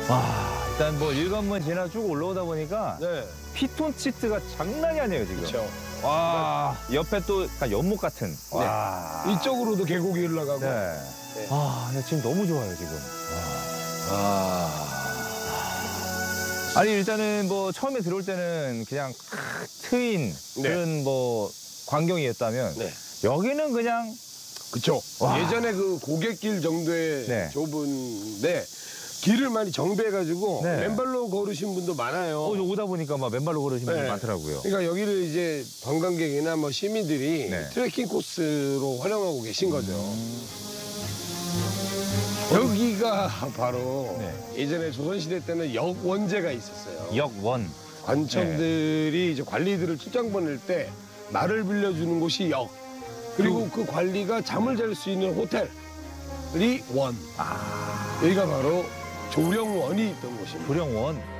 와, 일단 뭐 일관문 지나 쭉 올라오다 보니까 네. 피톤치드가 장난이 아니에요, 지금. 그렇죠. 와, 옆에 또 약간 연못 같은. 와. 이쪽으로도 계곡이 흘러가고. 네. 네. 아, 근데 지금 너무 좋아요, 지금. 아. 아니, 일단은 뭐 처음에 들어올 때는 그냥 탁 트인 그런 뭐 광경이었다면 네. 여기는 그냥 그쵸. 와. 예전에 그 고갯길 정도의 네. 좁은데 길을 많이 정비해가지고 네. 맨발로 걸으신 분도 많아요. 오다 보니까 막 맨발로 걸으시는 분들 네. 많더라고요. 그러니까 여기를 이제 관광객이나 뭐 시민들이 네. 트레킹 코스로 활용하고 계신 거죠. 여기가 바로 네. 예전에 조선시대 때는 역원제가 있었어요. 역원. 관청들이 이제 관리들을 출장 보낼 때 말을 빌려주는 곳이 역. 그리고 그 관리가 잠을 잘 수 있는 호텔이 원. 여기가 바로 조령원이 있던 곳입니다. 조령원.